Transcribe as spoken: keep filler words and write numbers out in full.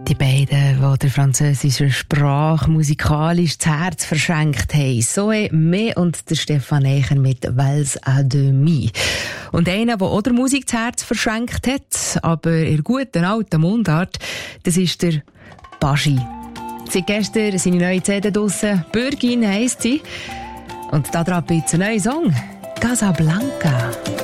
Die beiden, die der französischen Sprache musikalisch das Herz verschenkt haben. Zoé Mé und der Stefan Eicher mit Vals à demi. Und einer, der auch der Musik das Herz verschenkt hat, aber in guten alten Mundart, das ist der Baschi. Seit gestern seine neue C D draussen. Bürgin heisst sie. Und da drauf jetzt ein neuer Song. Casablanca.